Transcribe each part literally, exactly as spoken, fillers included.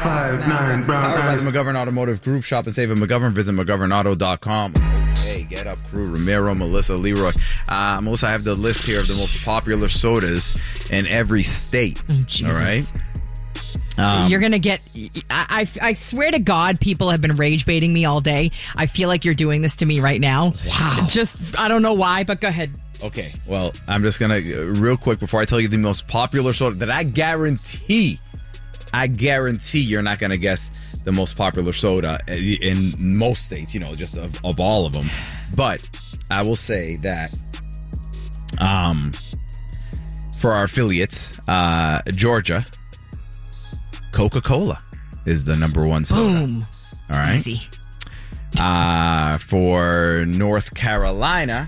five nine brown Powered by eyes. the McGovern Automotive Group. Shop and save at McGovern. Visit McGovern Auto dot com. Hey, get up, crew. Ramiro, Melissa, Leroy. Uh, Melissa, I have the list here of the most popular sodas in every state. Oh, Jesus. All right. Um, You're going to get... I, I, I swear to God, people have been rage baiting me all day. I feel like you're doing this to me right now. Wow. Just, I don't know why, but go ahead. Okay, well, I'm just going to, uh, real quick, before I tell you the most popular soda that I guarantee, I guarantee you're not going to guess the most popular soda in most states, you know, just of, of all of them. But I will say that um, for our affiliates, uh, Georgia, Coca-Cola is the number one soda. Boom. All right. Easy. Uh, for North Carolina,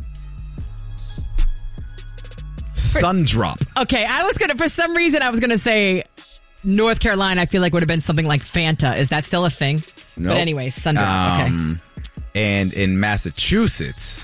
Sundrop. Okay, I was going to, for some reason, I was going to say North Carolina, I feel like would have been something like Fanta. Is that still a thing? Nope. But anyways, Sundrop. Um, okay. And in Massachusetts,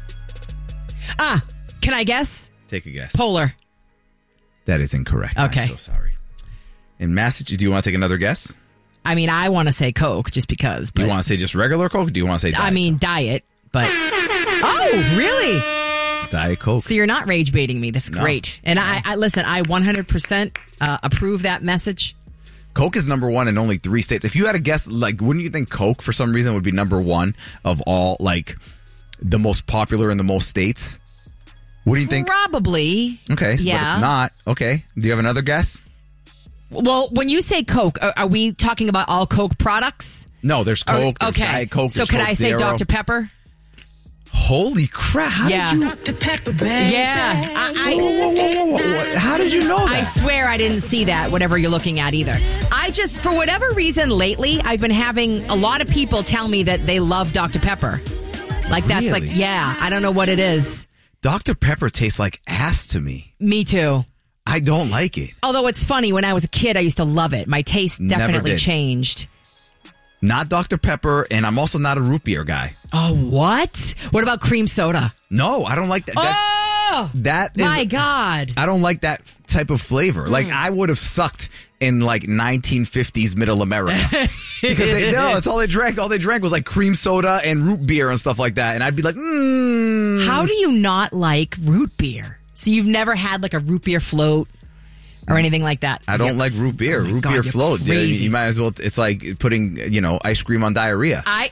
Ah, can I guess? take a guess. Polar. That is incorrect. Okay. I'm so sorry. In Massachusetts, do you want to take another guess? I mean, I want to say Coke just because. Do But, you want to say just regular Coke? Or do you want to say Diet I mean, diet, but. Oh, really? Coke? Diet Coke. So you're not rage baiting me. That's No. great. And I, I listen, I one hundred percent uh, approve that message. Coke is number one in only three states. If you had to guess, like, wouldn't you think Coke for some reason would be number one of all, like, the most popular in the most states? What do you think? Probably. Okay, so- but Yeah. it's not. Okay. Do you have another guess? Well, when you say Coke, are, are we talking about all Coke products? No, there's Are- Coke. There's okay. Diet Coke. So there's could Coke I say Zero. Doctor Pepper? Holy crap! How Yeah. did you? Doctor Pepper, baby. Yeah. I, I, Whoa, whoa, whoa, whoa, whoa. How did you know that? I swear I didn't see that, whatever you're looking at either. I just, for whatever reason lately, I've been having a lot of people tell me that they love Doctor Pepper. Like that's Really? like, yeah, I don't know what it is. Doctor Pepper tastes like ass to me. Me too. I don't like it. Although it's funny, when I was a kid, I used to love it. My taste Never definitely did. changed. Not Doctor Pepper, and I'm also not a root beer guy. Oh, what? What about cream soda? No, I don't like that. That, Oh, that is, my God. I don't like that type of flavor. Like, I would have sucked in, like, nineteen fifties middle America. Because they, no, that's all they drank. All they drank was, like, cream soda and root beer and stuff like that. And I'd be like, mmm. How do you not like root beer? So you've never had like a root beer float or anything like that? I don't You're- like root beer. Oh my root God, beer you're float. Yeah, You, crazy. you might as well. It's like putting, you know, ice cream on diarrhea. I,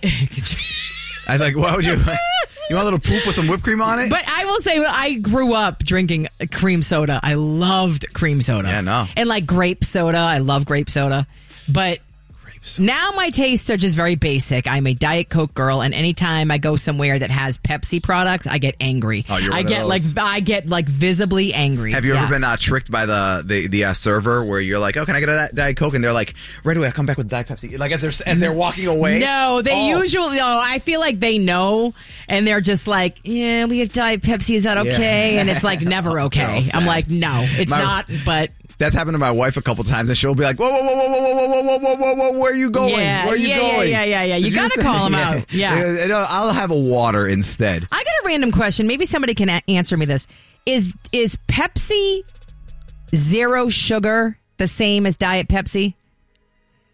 I like, why would you? You want a little poop with some whipped cream on it? but I will say I grew up drinking cream soda. I loved cream soda. Yeah, no. And like grape soda. I love grape soda. But now my tastes are just very basic. I'm a Diet Coke girl, and anytime I go somewhere that has Pepsi products, I get angry. Oh, you're I one of get like those. I get like visibly angry. Have you Yeah. ever been uh, tricked by the the, the uh, server where you're like, oh, can I get a Di- Diet Coke? And they're like, right away, I'll come back with Diet Pepsi. Like as they're as they're walking away. No, they Oh. usually. No, I feel like they know, and they're just like, "Yeah, we have Diet Pepsi. Is that okay?" Yeah. And it's like never okay. all sad. I'm like, "No, it's My- not." But That's happened to my wife a couple times, and she'll be like, whoa, whoa, whoa, whoa, whoa, whoa, whoa, whoa, whoa, whoa, whoa, where are you going? Yeah, where are you yeah, going? yeah, yeah, yeah. You Did gotta say- call 'em out. Yeah. And I'll have a water instead. I got a random question. Maybe somebody can a- answer me this. Is is Pepsi zero sugar the same as Diet Pepsi?